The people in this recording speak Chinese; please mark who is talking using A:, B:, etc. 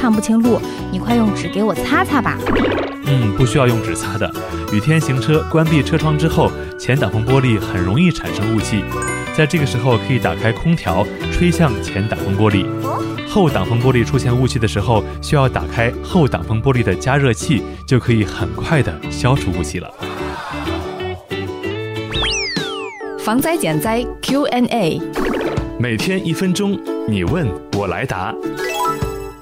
A: 看不清路，你快用纸给我擦擦吧。
B: 不需要用纸擦的。雨天行车关闭车窗之后，前挡风玻璃很容易产生雾气，在这个时候可以打开空调吹向前挡风玻璃。后挡风玻璃出现雾气的时候，需要打开后挡风玻璃的加热器，就可以很快的消除雾气了。
C: 防灾减灾 Q&A，
B: 每天1分钟，你问我来答。